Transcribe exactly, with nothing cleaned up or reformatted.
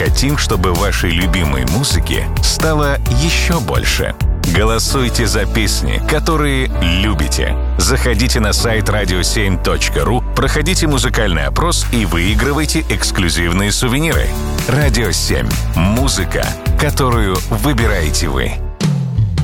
хотим, чтобы вашей любимой музыки стало еще больше. Голосуйте за песни, которые любите. Заходите на сайт радио семь точка ру, проходите музыкальный опрос и выигрывайте эксклюзивные сувениры. Радио семь. Музыка, которую выбираете вы.